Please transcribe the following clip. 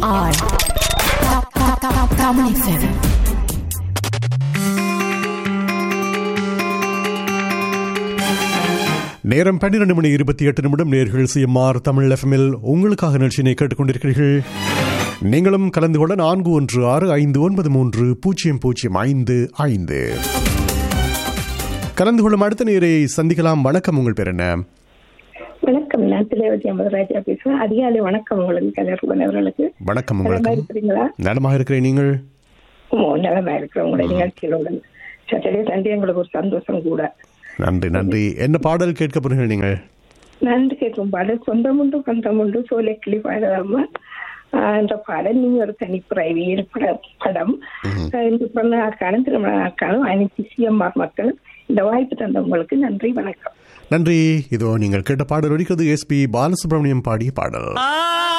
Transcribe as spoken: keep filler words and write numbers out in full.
R Tamil F M. நேரம் பன்னிரண்டு மணி இருபத்தி எட்டு நிமிடம். நேர்கள் சிஎம்ஆர் தமிழ் எஃப்எம்மில் உங்களுக்காக நிகழ்ச்சியினை கேட்டுக்கொண்டிருக்கிறீர்கள். நீங்களும் கலந்து கொள்ள நான்கு ஒன்று ஆறு ஐந்து ஒன்பது மூன்று பூஜ்ஜியம் பூஜ்ஜியம் ஐந்து ஐந்து. கலந்து கொள்ளும் அடுத்த நேரை சந்திக்கலாம். வணக்கம், உங்கள் பேர் என்ன? வணக்கம், நான் திலேவதி அமர்ராஜா பேசுறேன். அதிகாலை வணக்கம் உங்களுக்கு கலர்வன் அவர்களுக்கு. வணக்கம், இருக்கிறீங்களா? நலமாக இருக்கிறேன். நீங்கள்? ஓ, நலமா இருக்கிறேன். உங்களுடைய நிகழ்ச்சிகளோட சாட்டர்டே சண்டே எங்களுக்கு ஒரு சந்தோஷம் கூட. நன்றி நன்றி. என்ன பாடல் கேட்க போறீங்க நீங்கள்? நன்றி கேட்கும் பாடல் சொந்தம் உண்டு பந்தம் உண்டு சோலை கிளி பாடலாமா என்ற பாடல். நீங்க ஒரு தனிப்புறவியல் படம் என்று சொன்ன நாட்காலம் திருமண நாட்காலம் அனைத்து சிஎம்ஆர் மக்களும் இந்த வாய்ப்பு தந்த உங்களுக்கு நன்றி, வணக்கம். நன்றி. இதோ நீங்கள் கேட்ட பாடல் ஒலிக்கிறது. எஸ் பி பாலசுப்ரமணியம் பாடிய பாடல்.